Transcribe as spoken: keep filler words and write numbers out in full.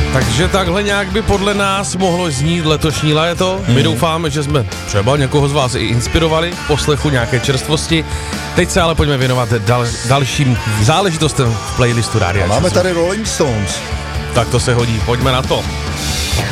Takže takhle nějak by podle nás mohlo znít letošní léto. My doufáme, že jsme třeba někoho z vás i inspirovali k poslechu nějaké čerstvosti. Teď se ale pojďme věnovat dal, dalším záležitostem v playlistu Rádia. Máme tady Rolling Stones. Tak to se hodí, pojďme na to.